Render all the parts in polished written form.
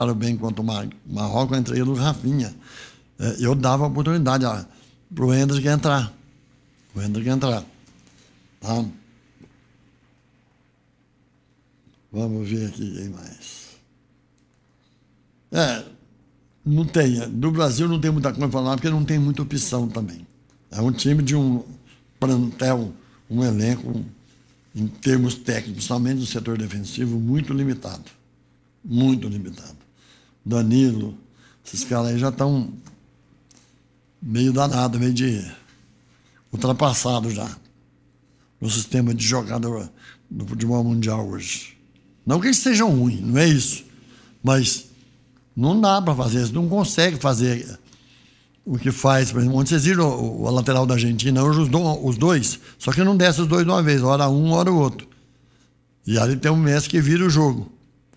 bem contra o Marrocos, entre ele e o Rafinha. Eu dava a oportunidade para o Endrick entrar. Tá? Vamos ver aqui quem mais. Não tem. Do Brasil não tem muita coisa para falar, porque não tem muita opção também. É um time de um plantel, um elenco, em termos técnicos, somente no setor defensivo, muito limitado. Muito limitado. Danilo, esses caras aí já estão meio danados, meio de ultrapassados já no sistema de jogada do futebol mundial hoje. Não que eles sejam ruins, não é isso. Mas não dá para fazer isso, não consegue fazer o que faz. Por exemplo, onde vocês viram a lateral da Argentina, hoje os dois, só que não desce os dois de uma vez, hora um, hora o outro. E ali tem um Messi que vira o jogo.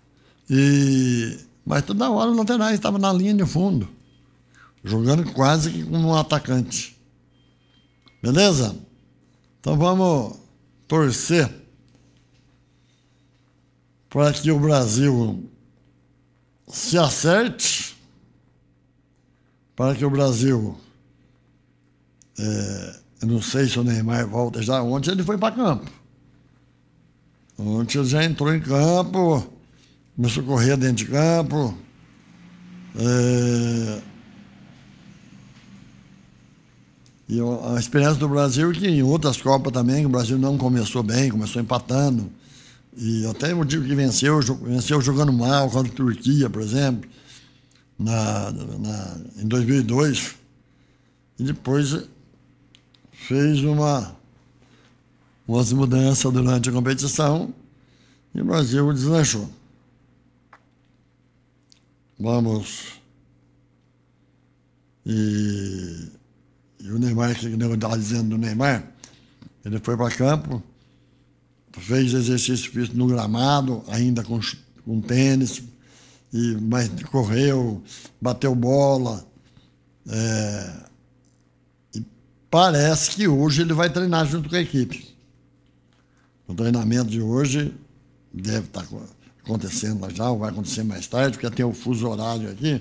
Mas toda hora os laterais estavam na linha de fundo, jogando quase que como um atacante. Beleza? Então vamos torcer para que o Brasil se acerte, para que o Brasil, eu não sei se o Neymar volta já. Ontem ele foi para campo. Ontem ele já entrou em campo, começou a correr dentro de campo. E a experiência do Brasil é que em outras Copas também, o Brasil não começou bem, começou empatando. E até o dia que venceu jogando mal, contra a Turquia, por exemplo, em 2002. E depois fez umas mudanças durante a competição e o Brasil deslanchou. Vamos. E o Neymar, que eu estava dizendo do Neymar, ele foi para campo, fez exercício físico no gramado, ainda com tênis, mas correu, bateu bola. E parece que hoje ele vai treinar junto com a equipe. O treinamento de hoje deve estar acontecendo já, ou vai acontecer mais tarde, porque tem o fuso horário aqui.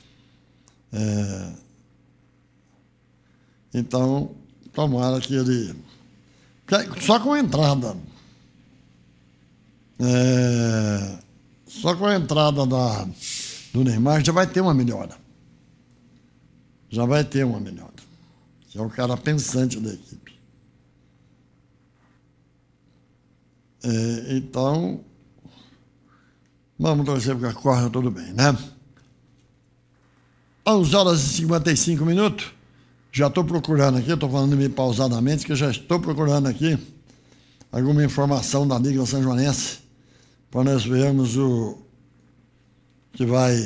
Então, tomara que ele... Só com a entrada... Só com a entrada do Neymar já vai ter uma melhora. Que é o cara pensante da equipe. Então, vamos torcer para que corra tudo bem, né? 11h55. Já estou procurando aqui, estou falando meio pausadamente, que eu já estou procurando aqui alguma informação da Liga Sanjoanense para nós vermos o que vai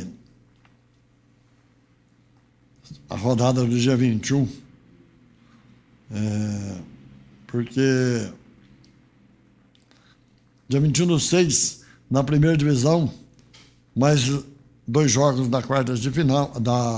a rodada do dia 21. Porque dia 21/6, na primeira divisão, mais 2 jogos da quartas de final,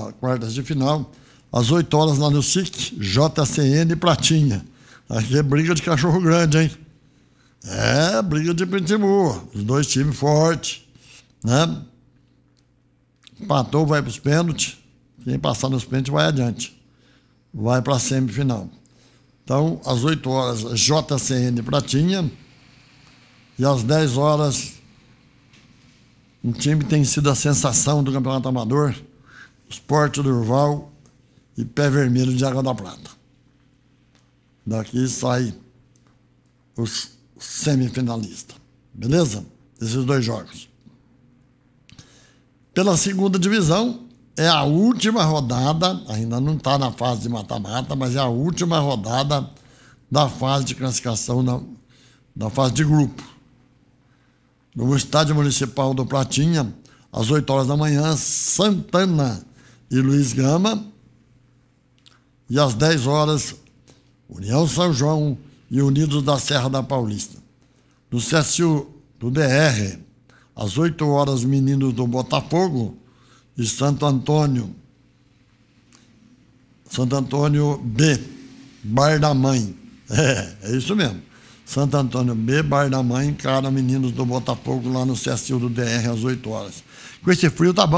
às 8 horas lá no SIC, JCN e Pratinha. Aqui é briga de cachorro grande, hein? Briga de pitbull. Os dois times fortes, né? Empatou, vai para os pênaltis. Quem passar nos pênaltis vai adiante. Vai para a semifinal. Então, às 8 horas, JCN e Pratinha. E às 10 horas, um time que tem sido a sensação do Campeonato Amador, Sport Durval e Pé Vermelho de Água da Prata. Daqui sai os semifinalistas. Beleza? Esses 2 jogos. Pela segunda divisão, é a última rodada, ainda não está na fase de mata-mata, mas é a última rodada da fase de classificação, da fase de grupo. No Estádio Municipal do Pratinha, às 8 horas da manhã, Santana e Luiz Gama. E às 10 horas, União São João e Unidos da Serra da Paulista. No CSU do DR, às 8 horas, Meninos do Botafogo e Santo Antônio B, Bar da Mãe. É isso mesmo. Santo Antônio B, Bar da Mãe, encara Meninos do Botafogo lá no CSU do DR às 8 horas. Com esse frio tá bom.